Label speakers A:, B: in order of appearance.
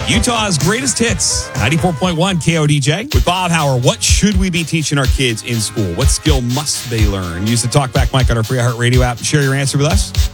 A: Utah's greatest hits, 94.1 KODJ. With Bob Howard, what should we be teaching our kids in school? What skill must they learn? Use the TalkBack mic on our free iHeartRadio app and share your answer with us.